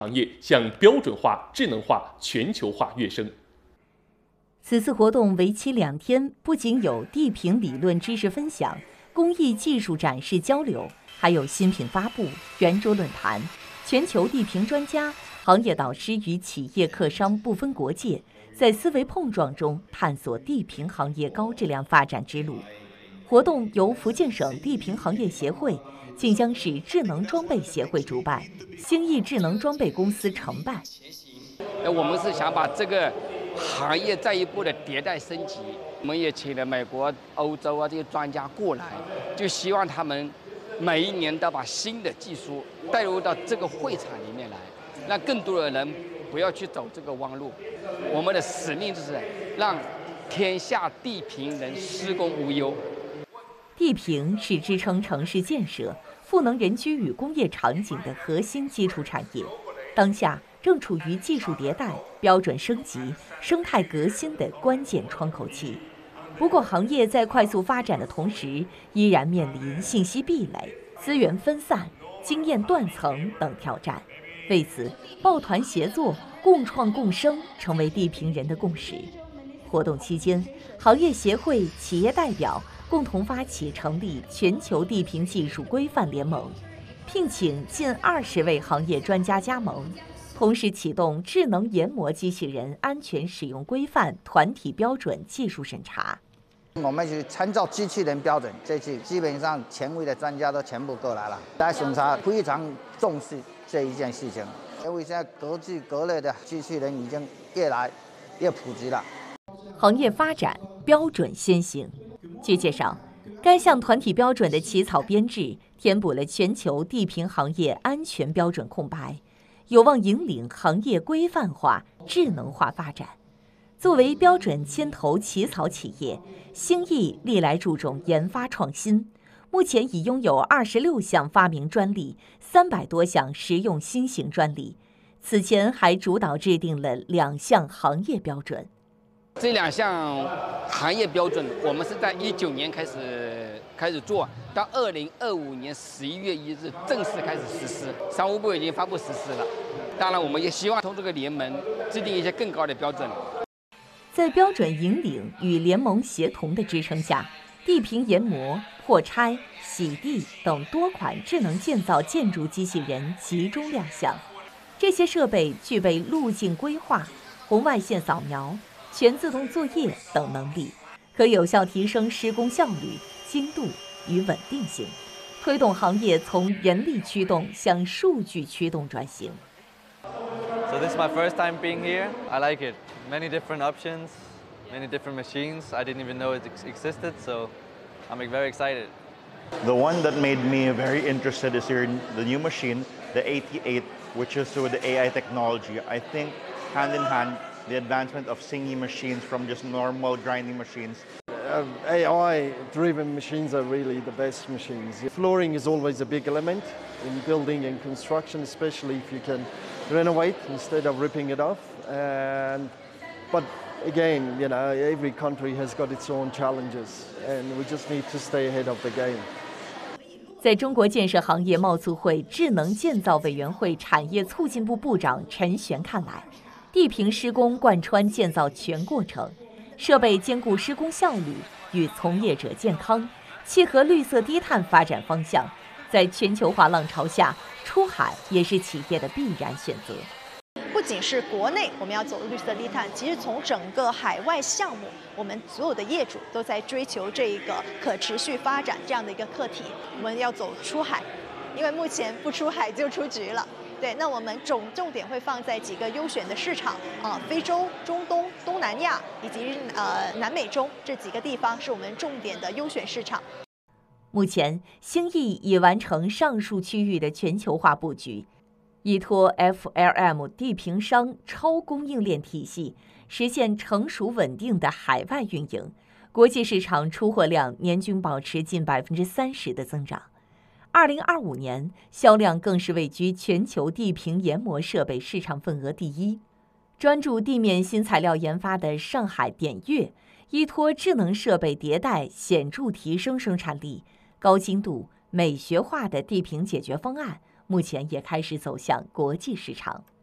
行业向标准化、智能化、全球化跃升。 此次活动为期2天，不仅有地平理论知识分享、工艺技术展示交流，还有新品发布、圆桌论坛、全球地平专家、行业导师与企业客商不分国界，在思维碰撞中探索地平行业高质量发展之路。活动由福建省地平行业协会、晋江市智能装备协会主办，兴义智能装备公司承办。 我们是想把这个行业再一步的迭代升级，我们也请了美国、欧洲这些专家过来，就希望他们每一年都把新的技术带入到这个会场里面来，让更多的人不要去走这个弯路。我们的使命就是让天下地平人施工无忧。 地平是支撑城市建设、赋能人居与工业场景的核心基础产业，当下正处于技术迭代、标准升级、生态革新的关键窗口期。不过，行业在快速发展的同时，依然面临信息壁垒、资源分散、经验断层等挑战。为此，抱团协作、共创共生成为地平人的共识。活动期间，行业协会、企业代表共同发起成立全球地平技术规范联盟，聘请近20位行业专家加盟，同时启动智能研磨机器人安全使用规范团体标准技术审查。 我们去参照机器人标准，这次基本上权威的专家都全部过来了，来审查，非常重视这一件事情。因为现在各具各类的机器人已经越来越普及了。 行业发展标准先行。据介绍，该项团体标准的起草编制填补了全球地平行业安全标准空白，有望引领行业规范化、智能化发展。作为标准牵头起草企业，兴义历来注重研发创新，目前已拥有26项发明专利，300多项实用新型专利。此前还主导制定了2项行业标准。 这2项行业标准，我们是在19年开始做，到2025年11月1日正式开始实施。商务部已经发布实施了。当然，我们也希望从这个联盟制定一些更高的标准。 在标准引领与联盟协同的支撑下，地平研磨、破拆、洗地等多款智能建造建筑机器人集中亮相。这些设备具备路径规划、红外线扫描、全自动作业等能力，可有效提升施工效率、精度与稳定性，推动行业从人力驱动向数据驱动转型。 So this is my first time being here. I like it. Many different options, many different machines. I didn't even know it existed, so I'm very excited. The one that made me very interested is here the new machine, the 88, which is with the AI technology. I think hand in hand, the advancement of singing machines from just normal grinding machines. AI-driven machines are really the best machines. Flooring is always a big element in building and construction, especially if you can renovate instead of ripping it off. But again, you know, every country has got its own challenges, and we just need to stay ahead of the game. 在中国建设行业贸促会智能建造委员会产业促进部部长陈璇看来，地平施工贯穿建造全过程，设备兼顾施工效率与从业者健康，契合绿色低碳发展方向。在全球化浪潮下，出海也是企业的必然选择。 不仅是国内我们要走绿色低碳，其实从整个海外项目，我们所有的业主都在追求这一个可持续发展这样的一个课题。我们要走出海，因为目前不出海就出局了。对，那我们重点会放在几个优选的市场非洲、中东、东南亚以及南美洲这几个地方是我们重点的优选市场。 目前，兴义已完成上述区域的全球化布局，依托 FLM 地平商超供应链体系，实现成熟稳定的海外运营，国际市场出货量年均保持近30%的增长。2025年，销量更是位居全球地平研磨设备市场份额第1。专注地面新材料研发的上海点月，依托智能设备迭代，显著提升生产力。高精度、美学化的地平解决方案， 目前也开始走向国际市场。